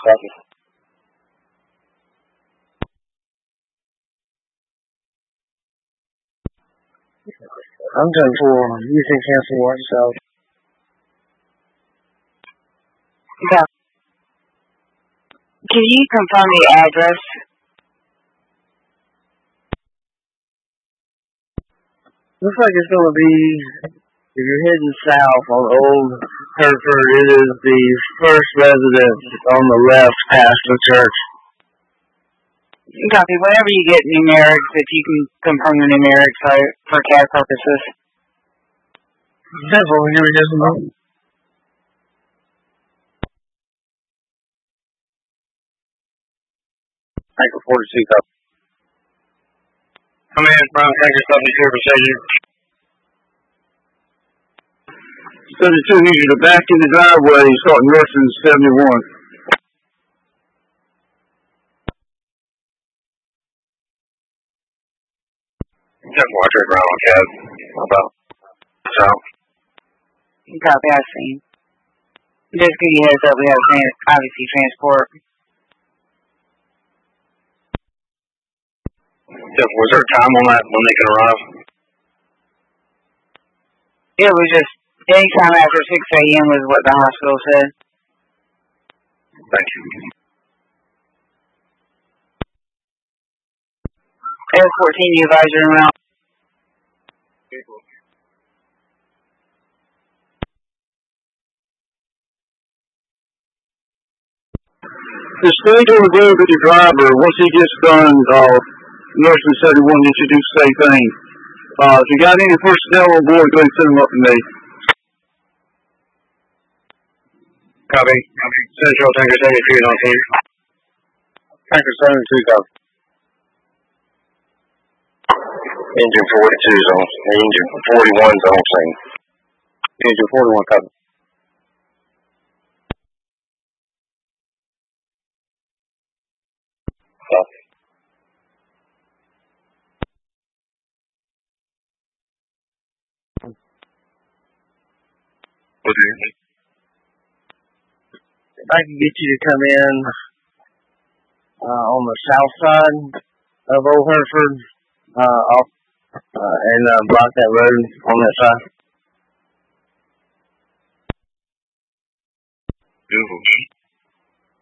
Copy. I'm 10-4. You can cancel one, so. Yeah. Can you confirm the address? Looks like it's going to be, if you're heading south on Old Hereford, it is the first residence on the left past the church. Copy. Whenever you get numerics, if you can confirm the numerics for CAD purposes. Definitely, give me just a moment. Tanker 42, copy. Command from Tanker 72, procedure. 72 needs you to back in the driveway, starting north in 71. Just watch it around on CAD. About south. Copy. I've seen. Just give you a heads up. We have obviously transport. Was there a time on that when they can arrive? It was just anytime after 6 a.m. was what the hospital said. Thank you. S14, you advise your route. Just stay on the road with your driver. Once he gets done, north in 71, you should do the same thing. If you got any personnel on board, go ahead and send them up to me. Copy. Central Tanker 73 on scene. Tanker 72, copy. Engine 42 is on. Engine 41 is on scene. Engine 41, copy. Copy. Okay. If I can get you to come in on the south side of Old Hereford, off and block that road on that side. Beautiful.